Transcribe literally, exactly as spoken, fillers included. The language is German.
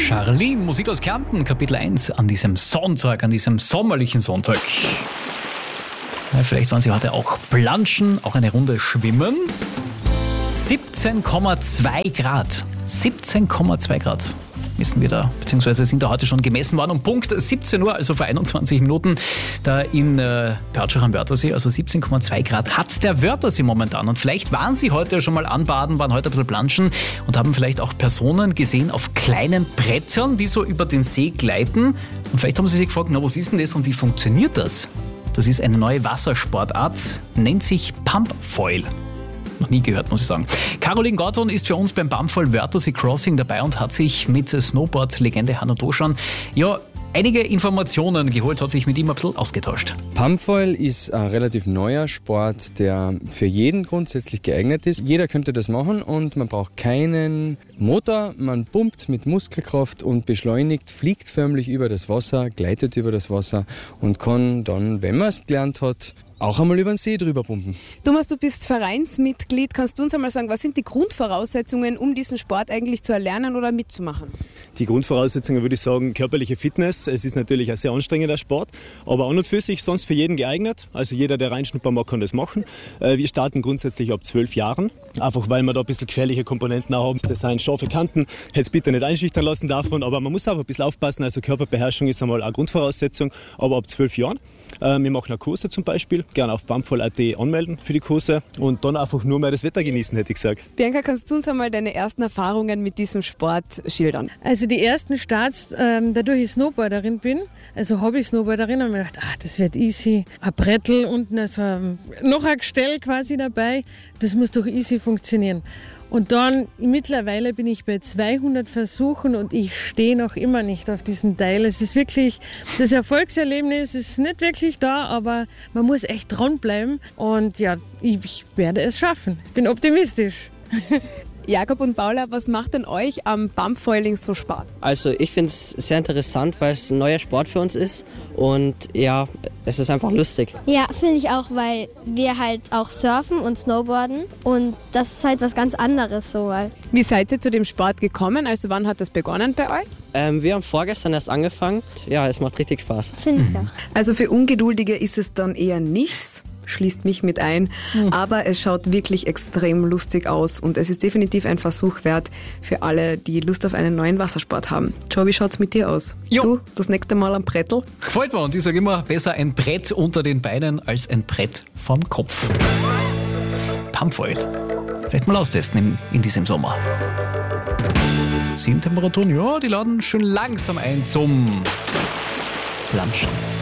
Charlene, Musik aus Kärnten, Kapitel eins an diesem Sonntag, an diesem sommerlichen Sonntag. Ja, vielleicht waren Sie heute auch planschen, auch eine Runde schwimmen. siebzehn Komma zwei Grad. siebzehn Komma zwei Grad messen wir da, beziehungsweise sind da heute schon gemessen worden. Um Punkt siebzehn Uhr, also vor einundzwanzig Minuten, da in äh, Pertschach am Wörthersee, also siebzehn Komma zwei Grad hat der Wörthersee momentan. Und vielleicht waren Sie heute schon mal anbaden, waren heute ein bisschen planschen und haben vielleicht auch Personen gesehen auf kleinen Brettern, die so über den See gleiten. Und vielleicht haben Sie sich gefragt, na, was ist denn das und wie funktioniert das? Das ist eine neue Wassersportart, nennt sich Pumpfoil. Noch nie gehört, muss ich sagen. Caroline Gordon ist für uns beim Pumpfoil Wörthersee Crossing dabei und hat sich mit Snowboard-Legende Hanno Doschan ja einige Informationen geholt, hat sich mit ihm ein bisschen ausgetauscht. Pumpfoil ist ein relativ neuer Sport, der für jeden grundsätzlich geeignet ist. Jeder könnte das machen und man braucht keinen Motor. Man pumpt mit Muskelkraft und beschleunigt, fliegt förmlich über das Wasser, gleitet über das Wasser und kann dann, wenn man es gelernt hat, auch einmal über den See drüber pumpen. Thomas, du bist Vereinsmitglied. Kannst du uns einmal sagen, was sind die Grundvoraussetzungen, um diesen Sport eigentlich zu erlernen oder mitzumachen? Die Grundvoraussetzungen würde ich sagen, körperliche Fitness. Es ist natürlich ein sehr anstrengender Sport, aber an und für sich sonst für jeden geeignet. Also jeder, der reinschnuppern mag, kann das machen. Wir starten grundsätzlich ab zwölf Jahren, einfach weil wir da ein bisschen gefährliche Komponenten auch haben. Das sind scharfe Kanten, jetzt bitte nicht einschüchtern lassen davon, aber man muss auch ein bisschen aufpassen. Also Körperbeherrschung ist einmal eine Grundvoraussetzung, aber ab zwölf Jahren. Wir machen eine Kurse zum Beispiel, gerne auf pumpfoil punkt at anmelden für die Kurse und dann einfach nur mal das Wetter genießen, hätte ich gesagt. Bianca, kannst du uns einmal deine ersten Erfahrungen mit diesem Sport schildern? Also die ersten Starts, ähm, dadurch ich Snowboarderin bin, also Hobby-Snowboarderin, habe ich mir gedacht, ach, das wird easy. Ein Brettel und also, noch ein Gestell quasi dabei, das muss doch easy funktionieren. Und dann, mittlerweile bin ich bei zweihundert Versuchen und ich stehe noch immer nicht auf diesen Teil. Es ist wirklich, das Erfolgserlebnis ist nicht wirklich da, aber man muss echt dranbleiben. Und ja, ich werde es schaffen. Ich bin optimistisch. Jakob und Paula, was macht denn euch am Pumpfoiling so Spaß? Also ich finde es sehr interessant, weil es ein neuer Sport für uns ist und ja, es ist einfach lustig. Ja, finde ich auch, weil wir halt auch surfen und snowboarden und das ist halt was ganz anderes so. Wie seid ihr zu dem Sport gekommen? Also wann hat das begonnen bei euch? Ähm, wir haben vorgestern erst angefangen. Ja, es macht richtig Spaß. Finde ich auch. Also für Ungeduldige ist es dann eher nichts. Schließt mich mit ein, mhm. aber es schaut wirklich extrem lustig aus und es ist definitiv ein Versuch wert für alle, die Lust auf einen neuen Wassersport haben. Joe, wie schaut's mit dir aus? Jo. Du, das nächste Mal am Brettel? Gefällt mir und ich sage immer, besser ein Brett unter den Beinen als ein Brett vom Kopf. Pumpfoil. Vielleicht mal austesten in, in diesem Sommer. Sind Temperaturen, ja, die laden schön langsam ein zum Planschen.